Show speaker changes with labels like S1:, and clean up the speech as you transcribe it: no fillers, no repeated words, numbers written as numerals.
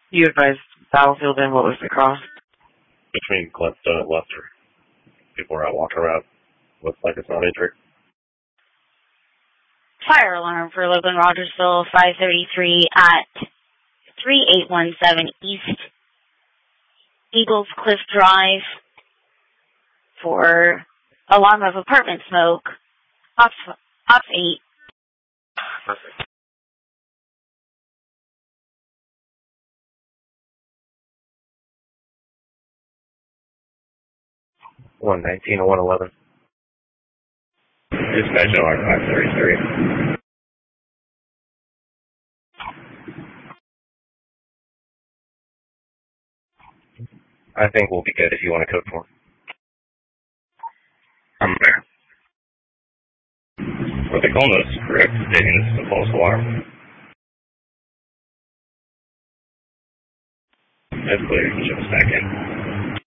S1: You advised Battlefield and what was the cross?
S2: Between Gladstone and Lester. People are out walking around. Looks like it's not injured.
S3: Fire alarm for Logan Rogersville 533 at 3817 East Eagles Cliff Drive for alarm of apartment smoke. Ops 8.
S2: Perfect. 119 and 111. Dispatch OR 533. I think we'll be good if you want to code for. I'm there. What they call this is correct, stating this is a false alarm. That's clear. You can ship us back in.